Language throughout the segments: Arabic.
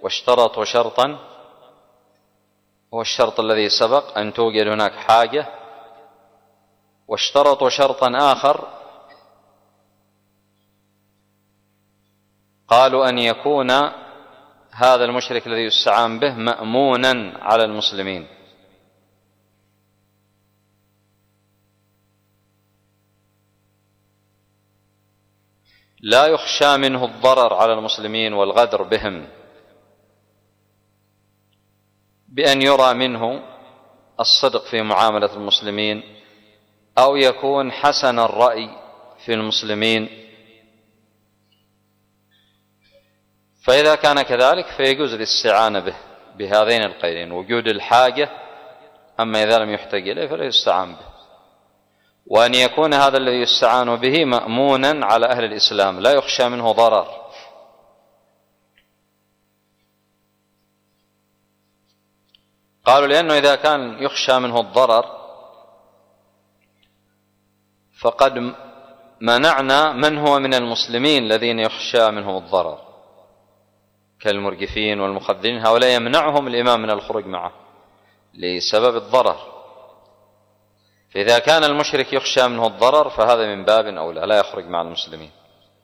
واشترطوا شرطا، هو الشرط الذي سبق أن توجد هناك حاجة، واشترطوا شرطا آخر قالوا أن يكون هذا المشرك الذي يستعان به مأمونا على المسلمين. لا يخشى منه الضرر على المسلمين والغدر بهم، بأن يرى منه الصدق في معاملة المسلمين، أو يكون حسن الرأي في المسلمين. فإذا كان كذلك فيجوز الاستعانة به بهذين القيدين، وجود الحاجة، أما إذا لم يحتاج إليه فلا يستعان به، وأن يكون هذا الذي يستعان به مأمونا على أهل الإسلام لا يخشى منه ضرر. قالوا لأنه إذا كان يخشى منه الضرر فقد منعنا من هو من المسلمين الذين يخشى منهم الضرر كالمرجفين والمخذلين، هؤلاء يمنعهم الإمام من الخروج معه لسبب الضرر. فإذا كان المشرك يخشى منه الضرر فهذا من باب أولى لا يخرج مع المسلمين.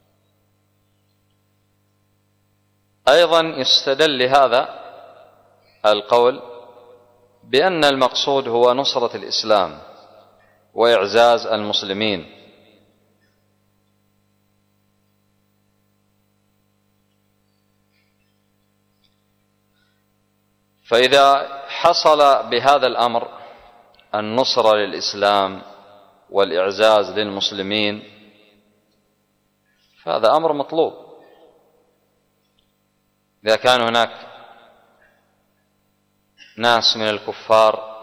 أيضا يستدل لهذا القول بأن المقصود هو نصرة الإسلام وإعزاز المسلمين، فإذا حصل بهذا الأمر النصرة للإسلام والإعزاز للمسلمين فهذا أمر مطلوب. إذا كان هناك ناس من الكفار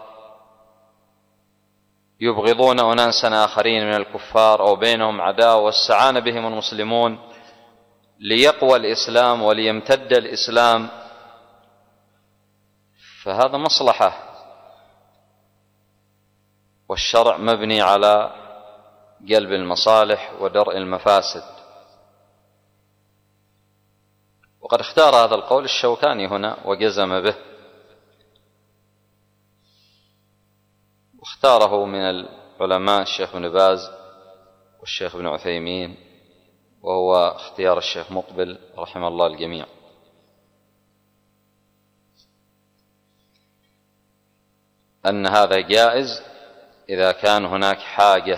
يبغضون أناسا آخرين من الكفار أو بينهم عداوة واستعان بهم المسلمون ليقوى الإسلام وليمتد الإسلام، فهذا مصلحة، والشرع مبني على جلب المصالح ودرء المفاسد. وقد اختار هذا القول الشوكاني هنا وجزم به، واختاره من العلماء الشيخ ابن باز والشيخ ابن عثيمين، وهو اختيار الشيخ مقبل رحمه الله الجميع. أن هذا جائز إذا كان هناك حاجة.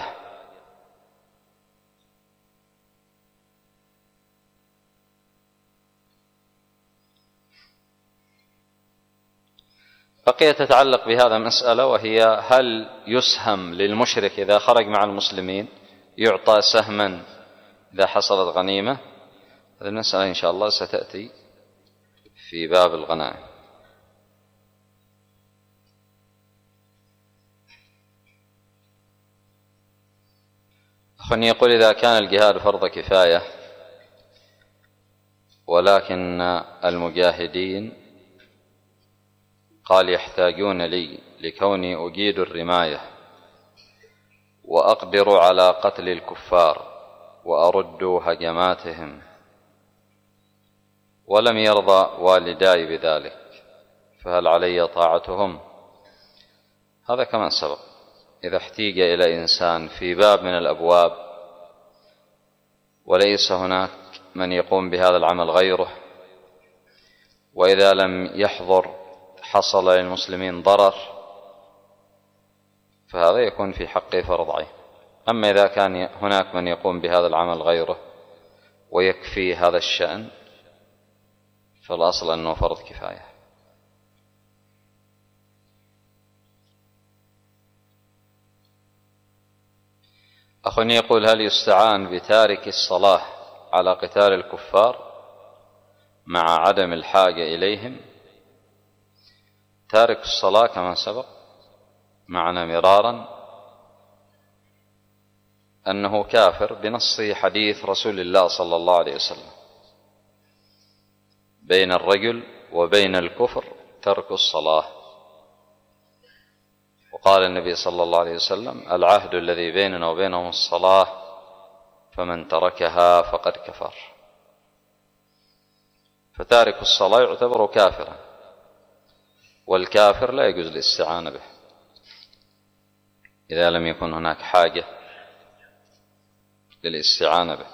بقي تتعلق بهذا مسألة، وهي هل يسهم للمشرك إذا خرج مع المسلمين، يعطى سهما إذا حصلت غنيمة؟ هذه المسألة إن شاء الله ستأتي في باب الغنائم. أخواني يقول إذا كان الجهاد فرض كفاية ولكن المجاهدين قال يحتاجون لي لكوني أجيد الرماية وأقدر على قتل الكفار وأرد هجماتهم، ولم يرضى والداي بذلك، فهل علي طاعتهم؟ هذا كما سبق، إذا احتيج إلى إنسان في باب من الأبواب وليس هناك من يقوم بهذا العمل غيره، وإذا لم يحضر حصل للمسلمين ضرر، فهذا يكون في حقه فرض عين. أما إذا كان هناك من يقوم بهذا العمل غيره ويكفي هذا الشأن فالأصل أنه فرض كفاية. أخواني يقول هل يستعان بتارك الصلاة على قتال الكفار مع عدم الحاجة إليهم؟ تارك الصلاة كما سبق معنا مرارا أنه كافر بنص حديث رسول الله صلى الله عليه وسلم: بين الرجل وبين الكفر ترك الصلاة. وقال النبي صلى الله عليه وسلم: العهد الذي بيننا وبينهم الصلاة، فمن تركها فقد كفر. فتارك الصلاة يعتبر كافرا، والكافر لا يجوز الاستعانة به إذا لم يكن هناك حاجة للاستعانة به.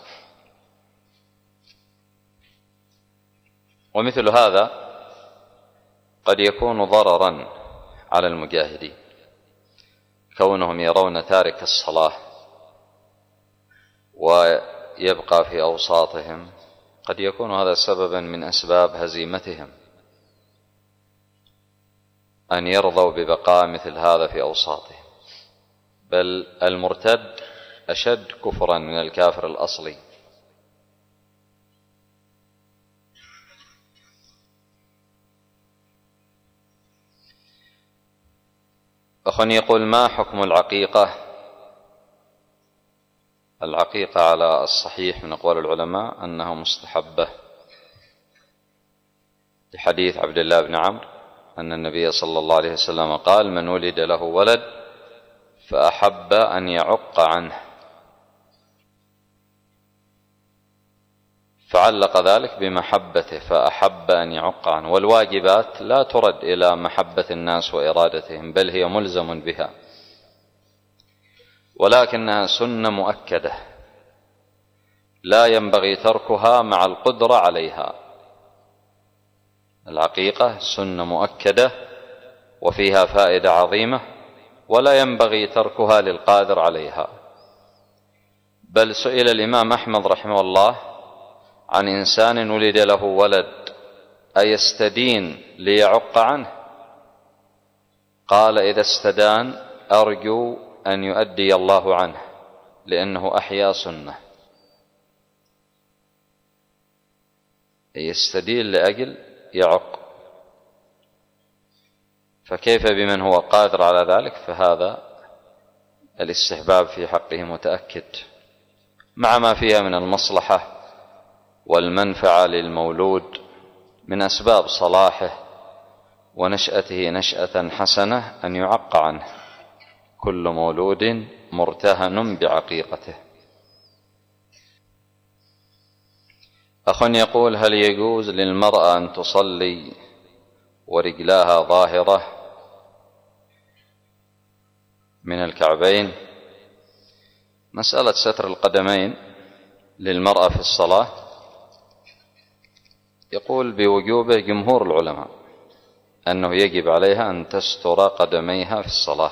ومثل هذا قد يكون ضررا على المجاهدين، كونهم يرون تارك الصلاة ويبقى في أوساطهم، قد يكون هذا سببا من أسباب هزيمتهم، أن يرضوا ببقاء مثل هذا في أوساطهم. بل المرتد أشد كفرا من الكافر الأصلي. أخ يقول: ما حكم العقيقة؟ العقيقة على الصحيح من أقوال العلماء أنها مستحبة، لحديث عبد الله بن عمرو أن النبي صلى الله عليه وسلم قال: من ولد له ولد فأحب أن يعق عنه، فعلق ذلك بمحبته، فأحب أن يعق عنه. والواجبات لا ترد إلى محبة الناس وإرادتهم، بل هي ملزم بها، ولكنها سنة مؤكدة لا ينبغي تركها مع القدرة عليها. العقيقة سنة مؤكدة وفيها فائدة عظيمة، ولا ينبغي تركها للقادر عليها. بل سئل الإمام أحمد رحمه الله عن إنسان ولد له ولد أيستدين ليعق عنه؟ قال: إذا استدان أرجو أن يؤدي الله عنه، لأنه أحيا سنة. يستدين لأجل يعق، فكيف بمن هو قادر على ذلك؟ فهذا الاستحباب في حقه متأكد، مع ما فيها من المصلحة والمنفعة للمولود من أسباب صلاحه ونشأته نشأة حسنة أن يعق عنه. كل مولود مرتهن بعقيقته. أخ يقول: هل يجوز للمرأة أن تصلي ورجلاها ظاهرة من الكعبين؟ مسألة ستر القدمين للمرأة في الصلاة يقول بوجوبه جمهور العلماء، أنه يجب عليها أن تستر قدميها في الصلاة،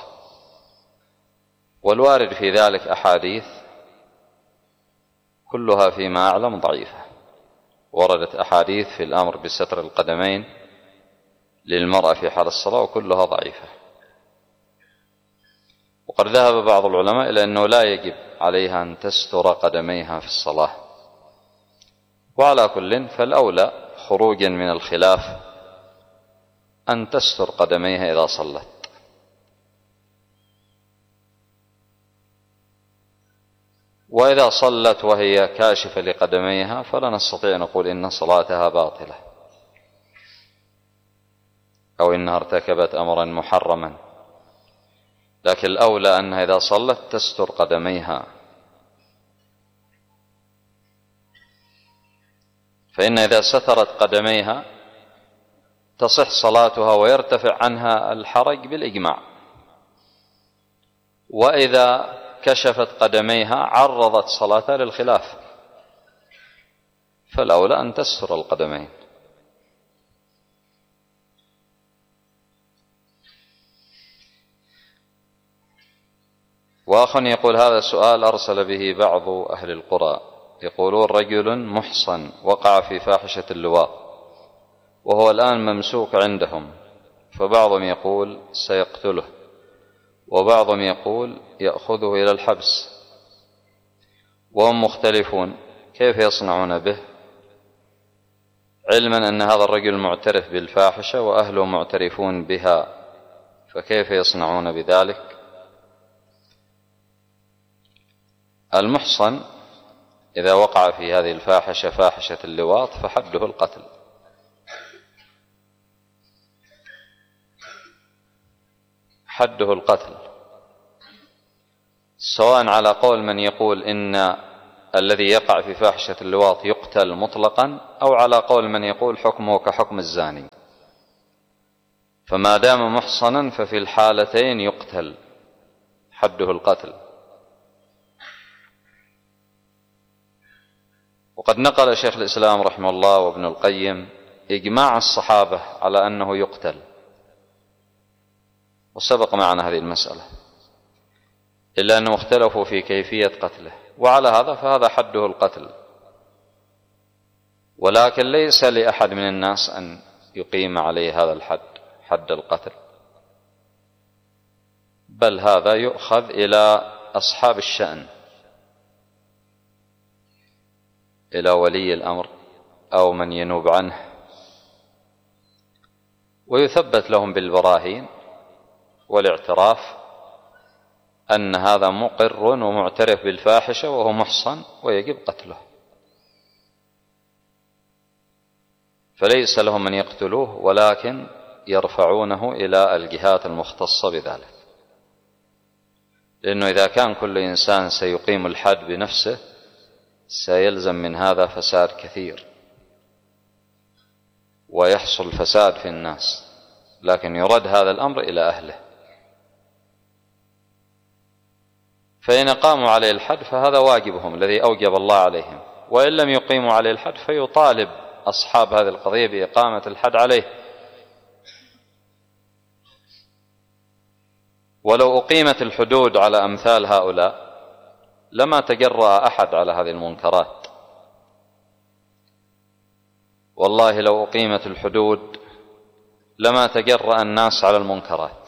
والوارد في ذلك أحاديث كلها فيما أعلم ضعيفة. وردت أحاديث في الأمر بستر القدمين للمرأة في حال الصلاة وكلها ضعيفة. وقد ذهب بعض العلماء إلى أنه لا يجب عليها أن تستر قدميها في الصلاة. وعلى كل فالأولى خروجا من الخلاف أن تستر قدميها إذا صلت. وإذا صلت وهي كاشفة لقدميها فلا نستطيع نقول إن صلاتها باطلة أو إنها ارتكبت أمرا محرما، لكن الأولى أنها إذا صلت تستر قدميها، فإن إذا سترت قدميها تصح صلاتها ويرتفع عنها الحرج بالإجماع. وإذا كشفت قدميها عرضت صلاتها للخلاف، فالأولى أن تستر القدمين. وأخ يقول: هذا سؤال أرسل به بعض أهل القرى، يقولون: رجل محصن وقع في فاحشة اللواط وهو الآن ممسوك عندهم، فبعضهم يقول سيقتله وبعضهم يقول يأخذه إلى الحبس، وهم مختلفون كيف يصنعون به، علما أن هذا الرجل معترف بالفاحشة وأهله معترفون بها، فكيف يصنعون بذلك؟ المحصن إذا وقع في هذه الفاحشة فاحشة اللواط فحده القتل، حده القتل، سواء على قول من يقول إن الذي يقع في فاحشة اللواط يقتل يقتل مطلقا، أو على قول من يقول حكمه كحكم الزاني، فما دام محصنا ففي الحالتين يقتل، حده القتل. وقد نقل شيخ الإسلام رحمه الله وابن القيم إجماع الصحابة على أنه يقتل، وسبق معنا هذه المسألة، إلا أنهم اختلفوا في كيفية قتله، وعلى هذا فهذا حده القتل. ولكن ليس لأحد من الناس أن يقيم عليه هذا الحد، حد القتل، بل هذا يؤخذ إلى أصحاب الشأن، إلى ولي الأمر أو من ينوب عنه، ويثبت لهم بالبراهين والاعتراف أن هذا مقر ومعترف بالفاحشة وهو محصن، ويجب قتله. فليس لهم من يقتلوه، ولكن يرفعونه إلى الجهات المختصة بذلك، لأنه إذا كان كل إنسان سيقيم الحد بنفسه سيلزم من هذا فساد كثير ويحصل فساد في الناس، لكن يرد هذا الأمر إلى أهله. فإن قاموا عليه الحد فهذا واجبهم الذي أوجب الله عليهم، وإن لم يقيموا عليه الحد فيطالب أصحاب هذه القضية بإقامة الحد عليه. ولو أقيمت الحدود على أمثال هؤلاء لما تجرأ أحد على هذه المنكرات. والله لو أقيمت الحدود لما تجرأ الناس على المنكرات،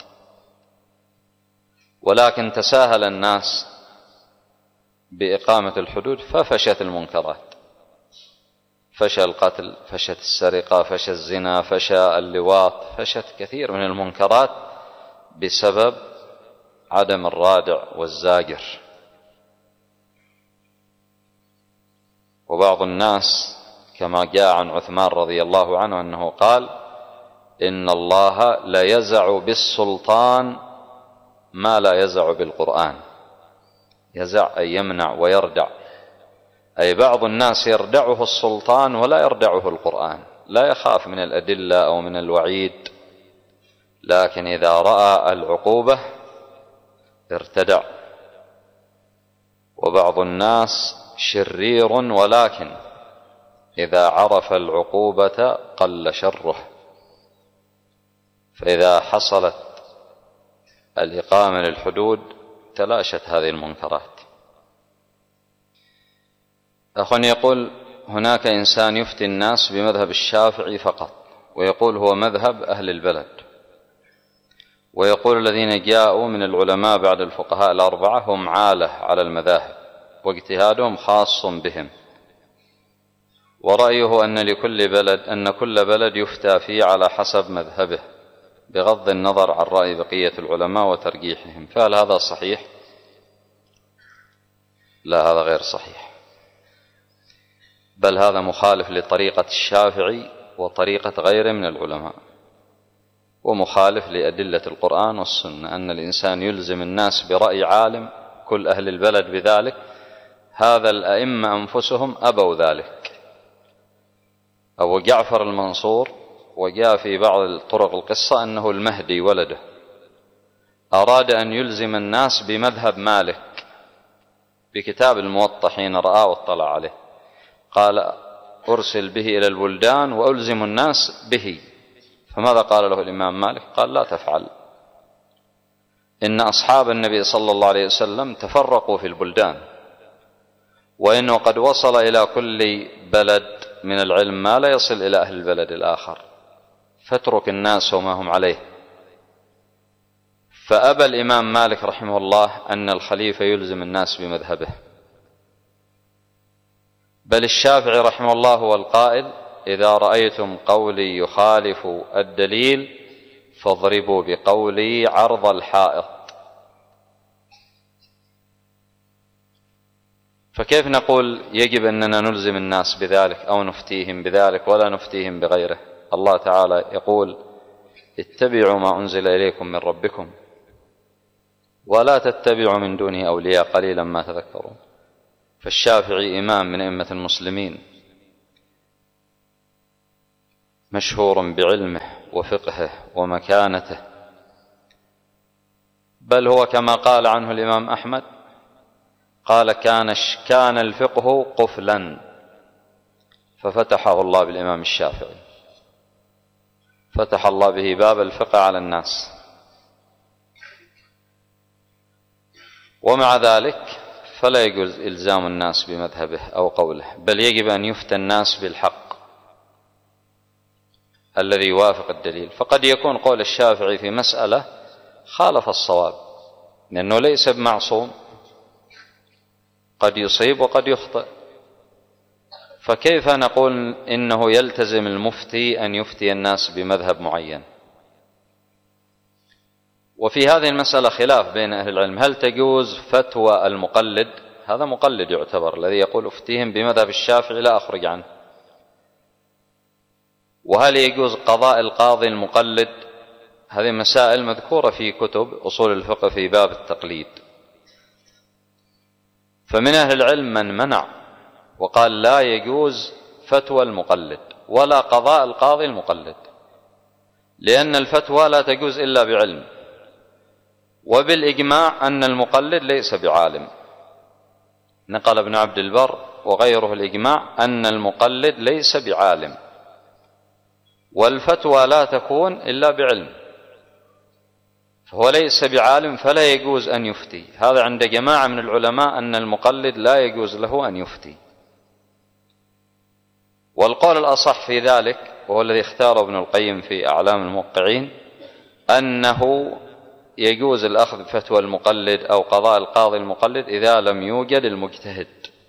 ولكن تساهل الناس بإقامة الحدود ففشت المنكرات، فشى القتل، فشت السرقة، فشى الزنا، فشى اللواط، فشت كثير من المنكرات بسبب عدم الرادع والزاجر. وبعض الناس كما جاء عن عثمان رضي الله عنه أنه قال: إن الله لا يزع بالسلطان ما لا يزع بالقرآن. يزع أي يمنع ويردع، أي بعض الناس يردعه السلطان ولا يردعه القرآن، لا يخاف من الأدلة أو من الوعيد، لكن إذا رأى العقوبة ارتدع. وبعض الناس شرير، ولكن إذا عرف العقوبة قل شره، فإذا حصلت الإقامة للحدود تلاشت هذه المنكرات. أخ يقول: هناك إنسان يفتي الناس بمذهب الشافعي فقط، ويقول هو مذهب أهل البلد، ويقول الذين جاءوا من العلماء بعد الفقهاء الأربعة هم عالة على المذاهب واجتهادهم خاص بهم، ورأيه أن كل بلد يفتى فيه على حسب مذهبه بغض النظر عن رأي بقية العلماء وترجيحهم، فهل هذا صحيح؟ لا، هذا غير صحيح، بل هذا مخالف لطريقة الشافعي وطريقة غيره من العلماء، ومخالف لأدلة القرآن والسنة. أن الإنسان يلزم الناس برأي عالم كل أهل البلد بذلك، هذا الأئمة أنفسهم أبوا ذلك. أبو جعفر المنصور وجاء في بعض طرق القصة أنه المهدي ولده، أراد أن يلزم الناس بمذهب مالك بكتاب الموطأ حين رآه واطلع عليه، قال: أرسل به إلى البلدان وألزم الناس به. فماذا قال له الإمام مالك؟ قال: لا تفعل، إن أصحاب النبي صلى الله عليه وسلم تفرقوا في البلدان، وإنه قد وصل إلى كل بلد من العلم ما لا يصل إلى أهل البلد الآخر، فاترك الناس وما هم عليه. فأبى الإمام مالك رحمه الله أن الخليفة يلزم الناس بمذهبه، بل الشافعي رحمه الله هو القائل: إذا رأيتم قولي يخالف الدليل فاضربوا بقولي عرض الحائط. فكيف نقول يجب أننا نلزم الناس بذلك أو نفتيهم بذلك ولا نفتيهم بغيره؟ الله تعالى يقول: اتبعوا ما أنزل إليكم من ربكم ولا تتبعوا من دونه أولياء قليلا ما تذكرون. فالشافعي إمام من أئمة المسلمين، مشهور بعلمه وفقهه ومكانته، بل هو كما قال عنه الإمام أحمد قال كان الفقه قفلا ففتحه الله بالإمام الشافعي، فتح الله به باب الفقه على الناس. ومع ذلك فلا يجوز إلزام الناس بمذهبه أو قوله، بل يجب أن يفتى الناس بالحق الذي يوافق الدليل. فقد يكون قول الشافعي في مسألة خالف الصواب، لأنه ليس بمعصوم، قد يصيب وقد يخطئ، فكيف نقول إنه يلتزم المفتي أن يفتي الناس بمذهب معين؟ وفي هذه المسألة خلاف بين أهل العلم، هل تجوز فتوى المقلد؟ هذا مقلد يعتبر، الذي يقول افتيهم بمذهب الشافعي لا أخرج عنه. وهل يجوز قضاء القاضي المقلد؟ هذه مسائل مذكورة في كتب أصول الفقه في باب التقليد. فمن أهل العلم من منع وقال لا يجوز فتوى المقلد ولا قضاء القاضي المقلد، لأن الفتوى لا تجوز إلا بعلم، وبالإجماع أن المقلد ليس بعالم. نقل ابن عبد البر وغيره الإجماع أن المقلد ليس بعالم، والفتوى لا تكون إلا بعلم، فهو ليس بعالم فلا يجوز أن يفتي. هذا عند جماعة من العلماء أن المقلد لا يجوز له أن يفتي. والقول الأصح في ذلك وهو الذي اختاره ابن القيم في أعلام الموقعين أنه يجوز الأخذ بفتوى المقلد أو قضاء القاضي المقلد إذا لم يوجد المجتهد،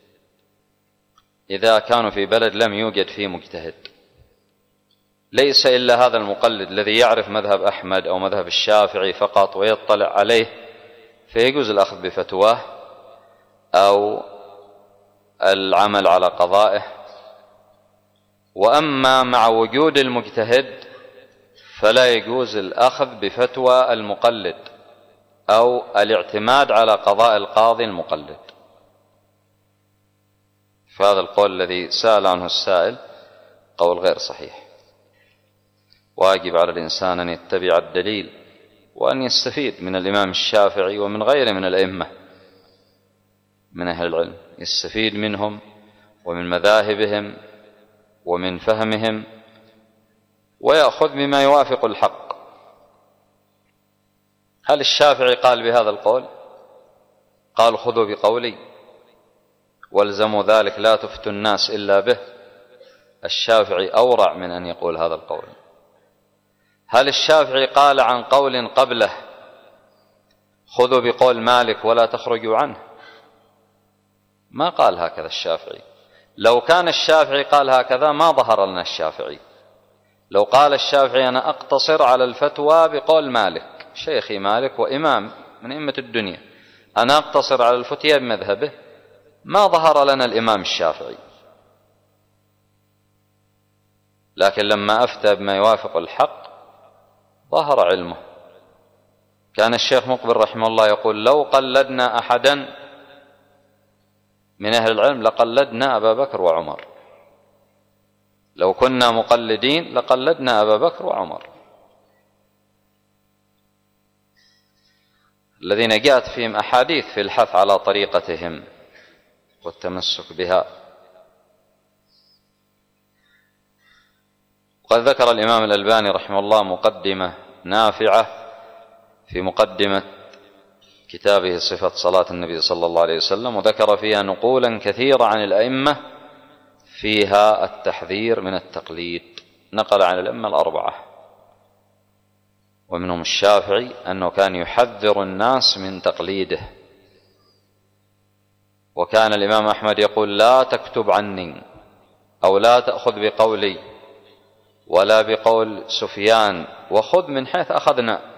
إذا كانوا في بلد لم يوجد فيه مجتهد، ليس إلا هذا المقلد الذي يعرف مذهب أحمد أو مذهب الشافعي فقط ويطلع عليه، فيجوز الأخذ بفتواه أو العمل على قضائه. وأما مع وجود المجتهد فلا يجوز الأخذ بفتوى المقلد أو الاعتماد على قضاء القاضي المقلد. فهذا القول الذي سأل عنه السائل قول غير صحيح. واجب على الإنسان أن يتبع الدليل وأن يستفيد من الإمام الشافعي ومن غيره من الأئمة من أهل العلم، يستفيد منهم ومن مذاهبهم ومن فهمهم، ويأخذ بما يوافق الحق. هل الشافعي قال بهذا القول؟ قال خذوا بقولي والزموا ذلك لا تفتوا الناس إلا به. الشافعي أورع من أن يقول هذا القول. هل الشافعي قال عن قول قبله خذوا بقول مالك ولا تخرجوا عنه؟ ما قال هكذا الشافعي. لو كان الشافعي قال هكذا ما ظهر لنا الشافعي. لو قال الشافعي أنا أقتصر على الفتوى بقول مالك، شيخي مالك وإمام من أئمة الدنيا، أنا أقتصر على الفتية بمذهبه، ما ظهر لنا الإمام الشافعي. لكن لما أفتى بما يوافق الحق ظهر علمه. كان الشيخ مقبل رحمه الله يقول لو قلدنا أحدا من أهل العلم لقلدنا أبا بكر وعمر، لو كنا مقلدين لقلدنا أبا بكر وعمر، الذين جاءت فيهم أحاديث في الحث على طريقتهم والتمسك بها. وقد ذكر الإمام الألباني رحمه الله مقدمة نافعة في مقدمة كتابه صفة صلاة النبي صلى الله عليه وسلم، وذكر فيها نقولا كثيرة عن الأئمة فيها التحذير من التقليد. نقل عن الأئمة الأربعة ومنهم الشافعي أنه كان يحذر الناس من تقليده، وكان الإمام أحمد يقول لا تكتب عني أو لا تأخذ بقولي ولا بقول سفيان وخذ من حيث أخذنا.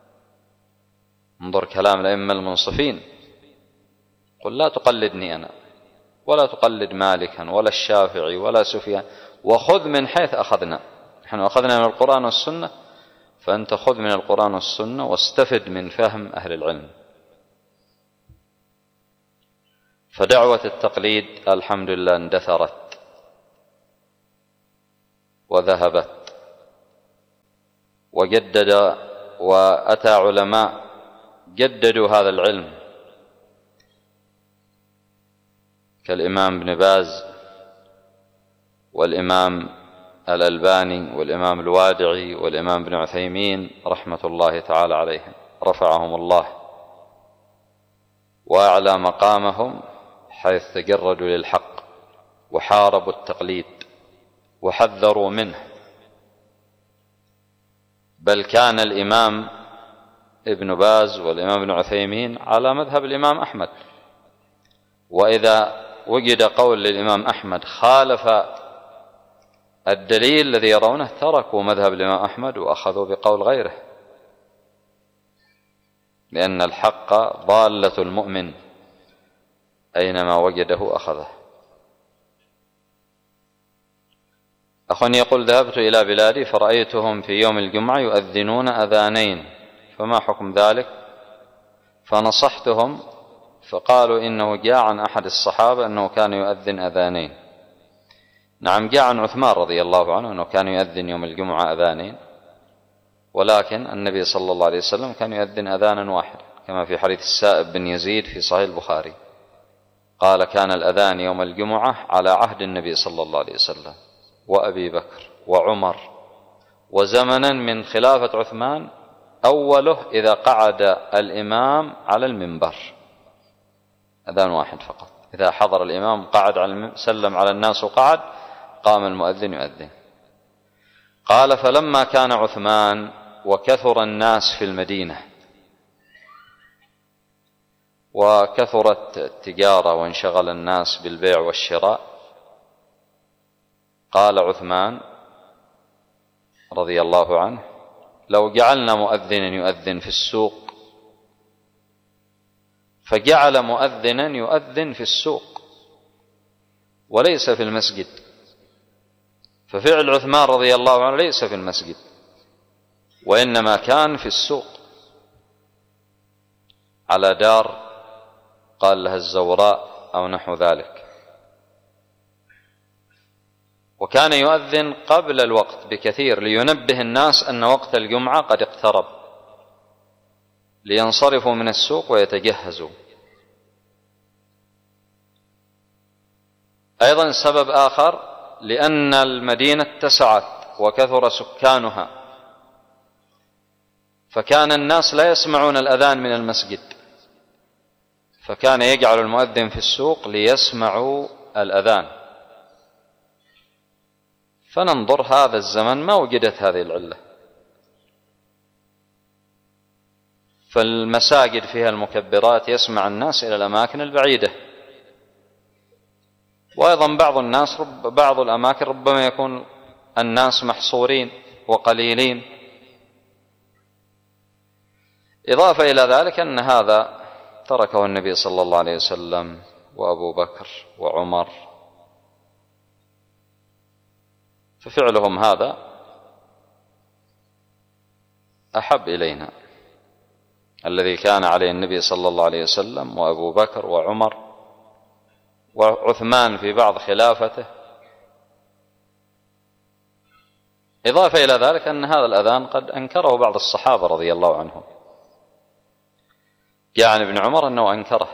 انظر كلام الأئمة المنصفين، قل لا تقلدني أنا ولا تقلد مالكا ولا الشافعي ولا سفيان، وخذ من حيث أخذنا. نحن أخذنا من القرآن والسنة، فأنت خذ من القرآن والسنة واستفد من فهم أهل العلم. فدعوة التقليد الحمد لله اندثرت وذهبت، وجدد وأتى علماء جددوا هذا العلم كالإمام ابن باز والإمام الألباني والإمام الوادعي والإمام ابن عثيمين رحمة الله تعالى عليهم، رفعهم الله وأعلى مقامهم، حيث تجردوا للحق وحاربوا التقليد وحذروا منه. بل كان الإمام ابن باز والإمام ابن عثيمين على مذهب الإمام أحمد، وإذا وجد قول للإمام أحمد خالف الدليل الذي يرونه تركوا مذهب الإمام أحمد وأخذوا بقول غيره، لأن الحق ضالة المؤمن أينما وجده أخذه. أخ يقول: ذهبت إلى بلادي فرأيتهم في يوم الجمعة يؤذنون أذانين، فما حكم ذلك؟ فنصحتهم فقالوا إنه جاء عن أحد الصحابة أنه كان يؤذن أذانين. نعم، جاء عن عثمان رضي الله عنه أنه كان يؤذن يوم الجمعة أذانين، ولكن النبي صلى الله عليه وسلم كان يؤذن أذانا واحدا، كما في حديث السائب بن يزيد في صحيح البخاري قال: كان الأذان يوم الجمعة على عهد النبي صلى الله عليه وسلم وأبي بكر وعمر، وزمنا من خلافة عثمان أوله إذا قعد الإمام على المنبر، أذان واحد فقط، إذا حضر الإمام قعد على سلم على الناس وقعد، قام المؤذن يؤذن. قال: فلما كان عثمان وكثر الناس في المدينة وكثرت التجارة وانشغل الناس بالبيع والشراء، قال عثمان رضي الله عنه: لو جعلنا مؤذنا يؤذن في السوق، فجعل مؤذنا يؤذن في السوق وليس في المسجد. ففعل عثمان رضي الله عنه ليس في المسجد، وإنما كان في السوق على دار قال لها الزوراء أو نحو ذلك، وكان يؤذن قبل الوقت بكثير لينبه الناس أن وقت الجمعة قد اقترب، لينصرفوا من السوق ويتجهزوا. أيضا سبب آخر، لأن المدينة اتسعت وكثر سكانها، فكان الناس لا يسمعون الأذان من المسجد، فكان يجعل المؤذن في السوق ليسمعوا الأذان. فننظر هذا الزمن ما وجدت هذه العلة، فالمساجد فيها المكبرات يسمع الناس إلى الأماكن البعيدة، وأيضا بعض الأماكن ربما يكون الناس محصورين وقليلين. إضافة إلى ذلك أن هذا تركه النبي صلى الله عليه وسلم وأبو بكر وعمر، ففعلهم هذا أحب إلينا، الذي كان عليه النبي صلى الله عليه وسلم وأبو بكر وعمر وعثمان في بعض خلافته. إضافة إلى ذلك أن هذا الأذان قد أنكره بعض الصحابة رضي الله عنهم، جاء عن ابن عمر أنه أنكره،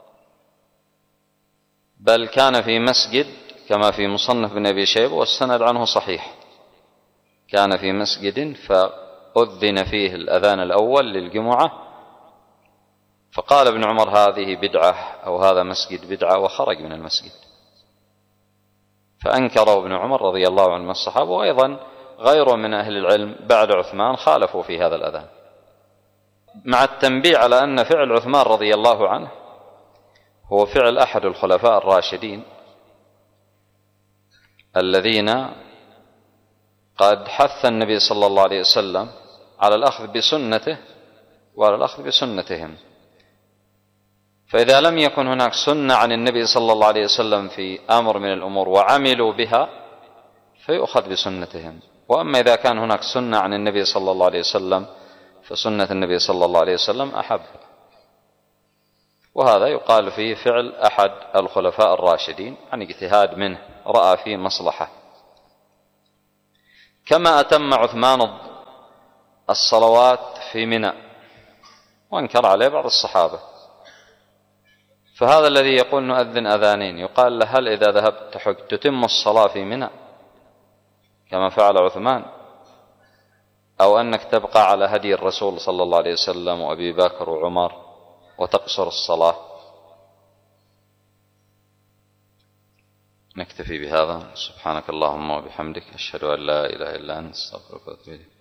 بل كان في مسجد كما في مصنف بن أبي شيبة والسند عنه صحيح، كان في مسجد فأذن فيه الأذان الأول للجمعة، فقال ابن عمر: هذه بدعة، أو هذا مسجد بدعة، وخرج من المسجد. فأنكره ابن عمر رضي الله عنه الصحابة، وأيضا غيره من أهل العلم بعد عثمان خالفوا في هذا الأذان، مع التنبيه على أن فعل عثمان رضي الله عنه هو فعل أحد الخلفاء الراشدين الذين قد حث النبي صلى الله عليه وسلم على الأخذ بسنته وعلى الأخذ بسنتهم. فإذا لم يكن هناك سنة عن النبي صلى الله عليه وسلم في أمر من الأمور وعملوا بها فيؤخذ بسنتهم، وأما إذا كان هناك سنة عن النبي صلى الله عليه وسلم فسنة النبي صلى الله عليه وسلم أحب. وهذا يقال فيه فعل أحد الخلفاء الراشدين عن اجتهاد منه رأى فيه مصلحة. كما أتم عثمان الصلوات في منى، وانكر عليه بعض الصحابة. فهذا الذي يقول نؤذن أذانين يقال له: هل إذا ذهبت تحج تتم الصلاة في منى كما فعل عثمان، أو أنك تبقى على هدي الرسول صلى الله عليه وسلم وأبي بكر وعمر وتقصر الصلاة؟ نكتفي بهذا. سبحانك اللهم وبحمدك، أشهد أن لا إله إلا أنت، أستغفرك وأتوب إليك.